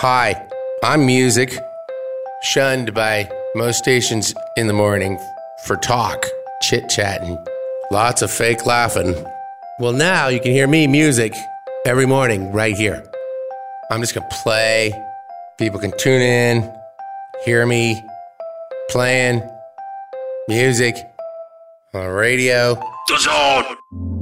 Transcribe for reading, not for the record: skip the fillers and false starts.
Hi, I'm Music, shunned by most stations in the morning for talk, chit-chatting, lots of fake laughing. Well, now you can hear me, Music, every morning right here. I'm just going to play. People can tune in, hear me playing music on radio. The Zone!